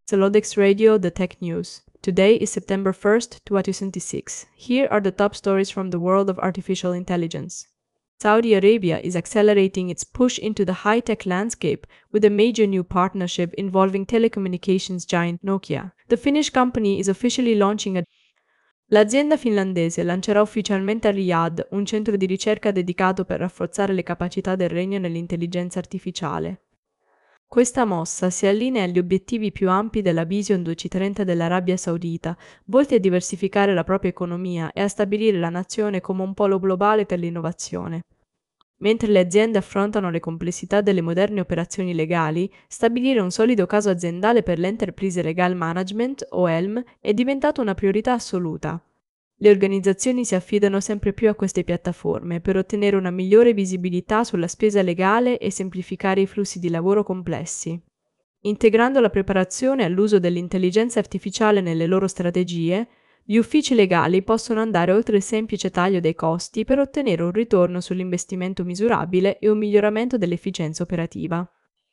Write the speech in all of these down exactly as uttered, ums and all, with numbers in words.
Celodex Radio, The Tech News. Today is September first, twenty twenty-six. Here are the top stories from the world of artificial intelligence. Saudi Arabia is accelerating its push into the high-tech landscape with a major new partnership involving telecommunications giant Nokia. The Finnish company is officially launching a L'azienda finlandese lancerà ufficialmente a Riyadh un centro di ricerca dedicato per rafforzare le capacità del regno nell'intelligenza artificiale. Questa mossa si allinea agli obiettivi più ampi della Vision duemilatrenta dell'Arabia Saudita, volti a diversificare la propria economia e a stabilire la nazione come un polo globale per l'innovazione. Mentre le aziende affrontano le complessità delle moderne operazioni legali, stabilire un solido caso aziendale per l'Enterprise Legal Management, o E L M, è diventato una priorità assoluta. Le organizzazioni si affidano sempre più a queste piattaforme per ottenere una migliore visibilità sulla spesa legale e semplificare i flussi di lavoro complessi. Integrando la preparazione all'uso dell'intelligenza artificiale nelle loro strategie, gli uffici legali possono andare oltre il semplice taglio dei costi per ottenere un ritorno sull'investimento misurabile e un miglioramento dell'efficienza operativa.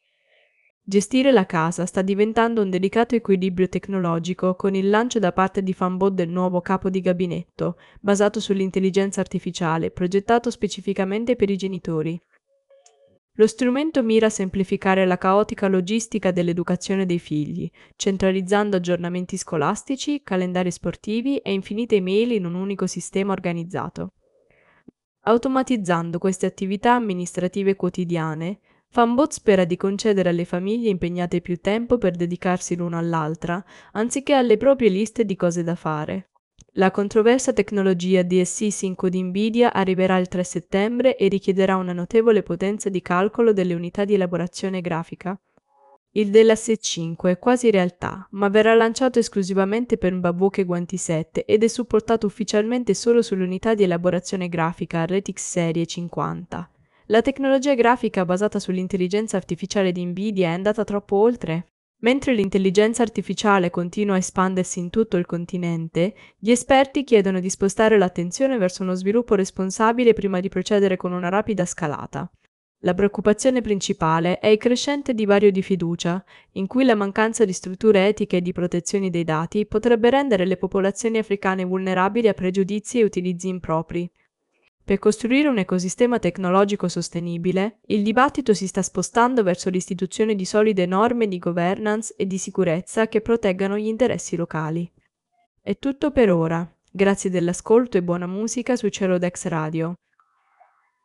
Gestire la casa sta diventando un delicato equilibrio tecnologico con il lancio da parte di Fanbot del nuovo capo di gabinetto, basato sull'intelligenza artificiale, progettato specificamente per i genitori. Lo strumento mira a semplificare la caotica logistica dell'educazione dei figli, centralizzando aggiornamenti scolastici, calendari sportivi e infinite email in un unico sistema organizzato. Automatizzando queste attività amministrative quotidiane, Fanbot spera di concedere alle famiglie impegnate più tempo per dedicarsi l'una all'altra, anziché alle proprie liste di cose da fare. La controversa tecnologia D S C cinque di Nvidia arriverà il tre settembre e richiederà una notevole potenza di calcolo delle unità di elaborazione grafica. Il D L S cinque è quasi realtà, ma verrà lanciato esclusivamente per Babuque Guanti sette ed è supportato ufficialmente solo sulle unità di elaborazione grafica R T X Serie cinquanta. La tecnologia grafica basata sull'intelligenza artificiale di Nvidia è andata troppo oltre. Mentre l'intelligenza artificiale continua a espandersi in tutto il continente, gli esperti chiedono di spostare l'attenzione verso uno sviluppo responsabile prima di procedere con una rapida scalata. La preoccupazione principale è il crescente divario di fiducia, in cui la mancanza di strutture etiche e di protezione dei dati potrebbe rendere le popolazioni africane vulnerabili a pregiudizi e utilizzi impropri. Per costruire un ecosistema tecnologico sostenibile, il dibattito si sta spostando verso l'istituzione di solide norme di governance e di sicurezza che proteggano gli interessi locali. È tutto per ora. Grazie dell'ascolto e buona musica su Celodex Radio.